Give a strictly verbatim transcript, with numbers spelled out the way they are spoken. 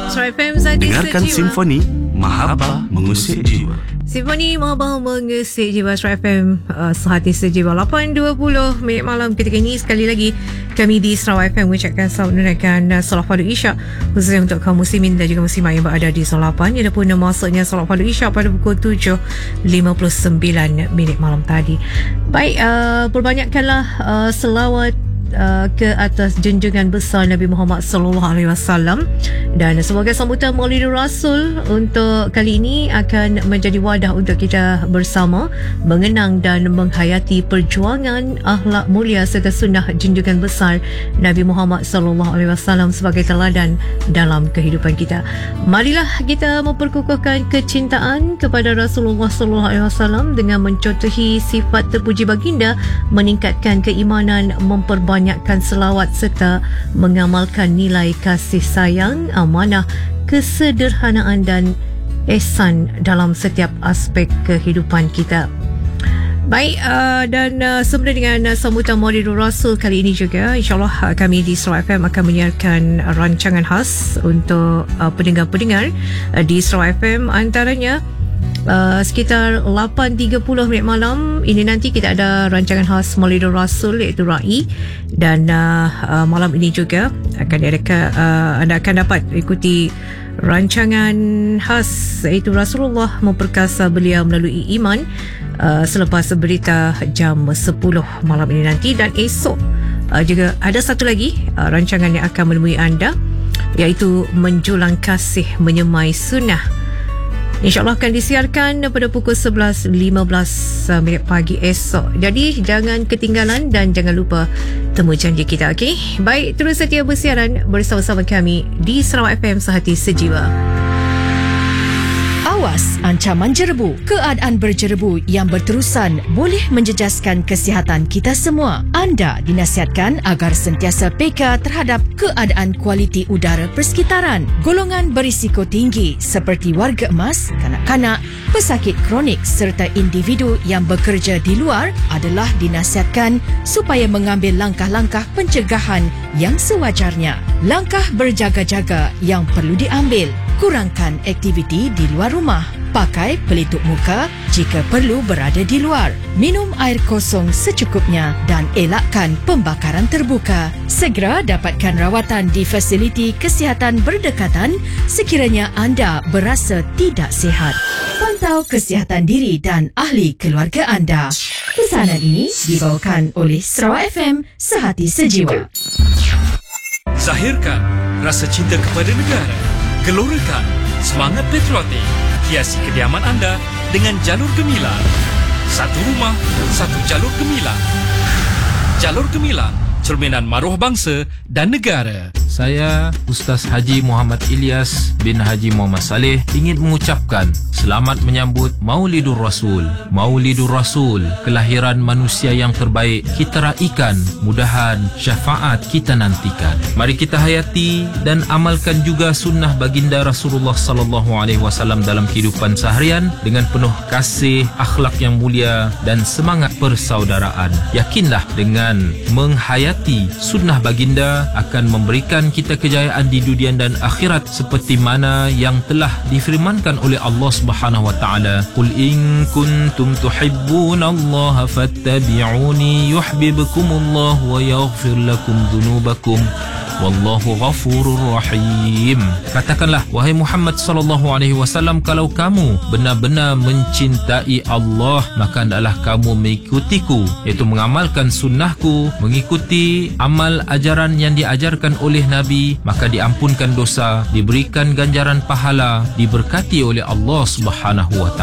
Astro F M Zati Dengarkan Sejiwa. Simfoni Mahabbah Mengusik Jiwa. Simfoni Mahabbah Mengusik Jiwa, Astro F M uh, Sehati Sejiwa. Lapan dua puluh minit malam ketika ini. Sekali lagi kami di Sarawak F M mengucapkan selamat menunaikan uh, solat fardu Isyak khususnya untuk kaum muslimin dan juga muslimat yang berada di Zon lapan. Ia pun masuknya solat fardu Isyak pada pukul tujuh lima puluh sembilan minit malam tadi. Baik, uh, perbanyakkanlah uh, selawat Uh, ke atas junjungan besar Nabi Muhammad sallallahu alaihi wasallam, dan sebagai sambutan Maulidur Rasul untuk kali ini akan menjadi wadah untuk kita bersama mengenang dan menghayati perjuangan akhlak mulia serta sunnah junjungan besar Nabi Muhammad sallallahu alaihi wasallam sebagai teladan dalam kehidupan kita. Marilah kita memperkukuhkan kecintaan kepada Rasulullah sallallahu alaihi wasallam dengan mencontohi sifat terpuji baginda, meningkatkan keimanan, memperbanyak banyakkan selawat serta mengamalkan nilai kasih sayang, amanah, kesederhanaan dan ihsan dalam setiap aspek kehidupan kita. Baik, uh, dan uh, sempena dengan uh, sambutan Maulidur Rasul kali ini juga, insyaAllah uh, kami di Sarawak F M akan menyiarkan uh, rancangan khas untuk uh, pendengar-pendengar uh, di Sarawak F M. Antaranya Uh, sekitar lapan tiga puluh minit malam ini nanti kita ada rancangan khas Maulidur Rasul iaitu R A I, dan uh, uh, malam ini juga akan diadakan, uh, anda akan dapat ikuti rancangan khas iaitu Rasulullah memperkasa belia melalui iman uh, selepas berita jam sepuluh malam ini nanti. Dan esok uh, juga ada satu lagi uh, rancangan yang akan menemui anda iaitu Menjulang Kasih Menyemai Sunnah. InsyaAllah akan disiarkan pada pukul sebelas lima belas minit pagi esok. Jadi jangan ketinggalan dan jangan lupa temu janji kita, okey? Baik, terus setia bersiaran bersama-sama kami di Sarawak F M Sehati Sejiwa. Awas ancaman jerebu. Keadaan berjerebu yang berterusan boleh menjejaskan kesihatan kita semua. Anda dinasihatkan agar sentiasa peka terhadap keadaan kualiti udara persekitaran. Golongan berisiko tinggi seperti warga emas, kanak-kanak, pesakit kronik serta individu yang bekerja di luar adalah dinasihatkan supaya mengambil langkah-langkah pencegahan yang sewajarnya. Langkah berjaga-jaga yang perlu diambil: kurangkan aktiviti di luar rumah. Pakai pelitup muka jika perlu berada di luar. Minum air kosong secukupnya dan elakkan pembakaran terbuka. Segera dapatkan rawatan di fasiliti kesihatan berdekatan sekiranya anda berasa tidak sihat. Pantau kesihatan diri dan ahli keluarga anda. Pesanan ini dibawakan oleh Sarawak F M Sehati Sejiwa. Zahirkan rasa cinta kepada negara. Gelorakan semangat patriotik. Hiasi kediaman anda dengan jalur gemilang. Satu rumah, satu jalur gemilang. Jalur Gemilang, cerminan maruah bangsa dan negara. Saya Ustaz Haji Muhammad Ilyas bin Haji Muhammad Saleh ingin mengucapkan selamat menyambut Maulidur Rasul. Maulidur Rasul, kelahiran manusia yang terbaik kita raikan, mudahan syafaat kita nantikan. Mari kita hayati dan amalkan juga sunnah baginda Rasulullah sallallahu alaihi wasallam dalam kehidupan seharian dengan penuh kasih, akhlak yang mulia dan semangat persaudaraan. Yakinlah dengan menghayati sunnah baginda akan memberikan kita kejayaan di dunia dan akhirat seperti mana yang telah difirmankan oleh Allah Subhanahu wa taala, qul in kuntum tuhibbunallaha fattabi'uni yuhibbukumullah wa yaghfir lakum dhunubakum wallahu ghafurur rahim. Katakanlah, wahai Muhammad sallallahu alaihi wasallam, kalau kamu benar-benar mencintai Allah, maka hendaklah kamu mengikutiku, iaitu mengamalkan sunnahku, mengikuti amal ajaran yang diajarkan oleh Nabi, maka diampunkan dosa, diberikan ganjaran pahala, diberkati oleh Allah Subhanahu wa taala.